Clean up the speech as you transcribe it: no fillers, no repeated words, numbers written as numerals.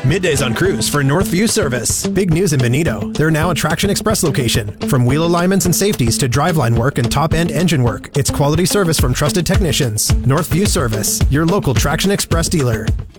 Middays on Cruise for Northview Service. Big news in Benito. They're now a Traction Express location. From wheel alignments and safeties to driveline work and top-end engine work, it's quality service from trusted technicians. Northview Service, your local Traction Express dealer.